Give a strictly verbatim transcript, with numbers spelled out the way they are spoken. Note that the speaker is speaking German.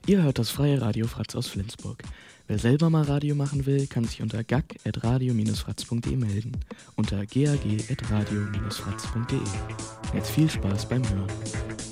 Ihr hört das freie Radio Fratz aus Flensburg. Wer selber mal Radio machen will, kann sich unter gag at radio fratz punkt de melden. Unter gag at radio fratz punkt de. Jetzt viel Spaß beim Hören.